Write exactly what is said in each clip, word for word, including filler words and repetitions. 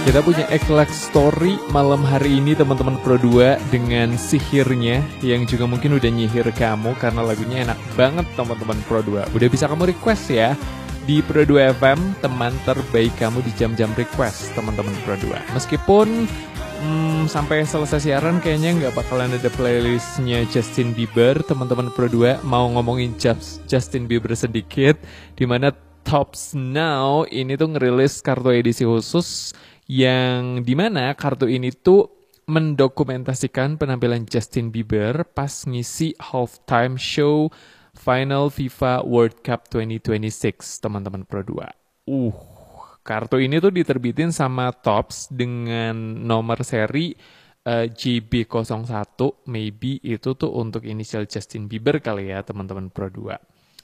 Kita punya Eclax Story malam hari ini teman-teman Pro dua dengan sihirnya yang juga mungkin udah nyihir kamu karena lagunya enak banget teman-teman Pro dua. Udah bisa kamu request ya di Pro dua F M, teman terbaik kamu di jam-jam request teman-teman Pro dua. Meskipun hmm, sampai selesai siaran kayaknya nggak bakalan ada playlistnya Justin Bieber teman-teman Pro dua. Mau ngomongin Just, Justin Bieber sedikit, dimana Tops Now ini tuh ngerilis kartu edisi khusus yang dimana kartu ini tuh mendokumentasikan penampilan Justin Bieber pas ngisi halftime show Final FIFA World Cup dua ribu dua puluh enam teman-teman Pro dua. Uh, kartu ini tuh diterbitin sama Tops dengan nomor seri uh, J B nol satu, maybe itu tuh untuk inisial Justin Bieber kali ya teman-teman Pro dua.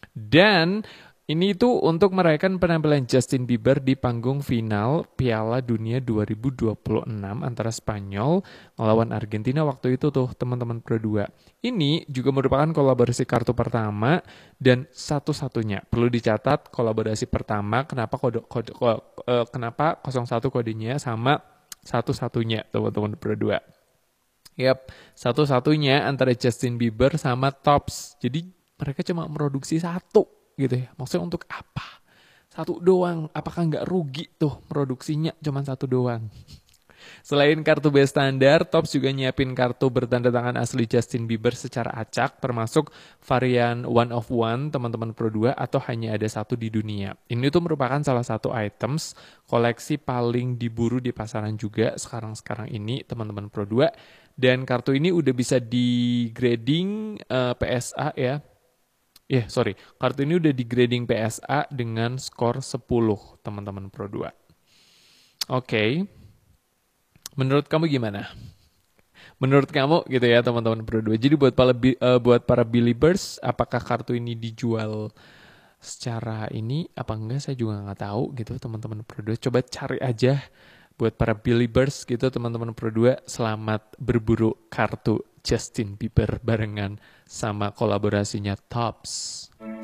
Dan ini tuh untuk merayakan penampilan Justin Bieber di panggung final Piala Dunia dua ribu dua puluh enam antara Spanyol melawan Argentina waktu itu tuh teman-teman Pro dua. Ini juga merupakan kolaborasi kartu pertama dan satu-satunya. Perlu dicatat kolaborasi pertama kenapa kode, kode, kode uh, kenapa nol satu kodenya sama satu-satunya teman-teman Pro dua. Yap, satu-satunya antara Justin Bieber sama Tops. Jadi mereka cuma memproduksi satu gitu ya. Maksudnya untuk apa? Satu doang. Apakah nggak rugi tuh produksinya cuma satu doang? Selain kartu B standar, Tops juga nyiapin kartu bertanda tangan asli Justin Bieber secara acak, termasuk varian one of one teman-teman Pro dua atau hanya ada satu di dunia. Ini tuh merupakan salah satu items koleksi paling diburu di pasaran juga sekarang-sekarang ini teman-teman Pro dua. Dan kartu ini udah bisa di grading uh, P S A ya. Ya, yeah, sorry. Kartu ini udah di grading P S A dengan skor sepuluh, teman-teman Pro dua. Oke. Okay. Menurut kamu gimana? Menurut kamu gitu ya, teman-teman Pro dua. Jadi buat para uh, buat para believers, apakah kartu ini dijual secara ini apa enggak? Saya juga nggak tahu gitu, teman-teman Pro dua. Coba cari aja buat para believers gitu, teman-teman Pro dua. Selamat berburu kartu Justin Bieber barengan sama kolaborasinya Tops.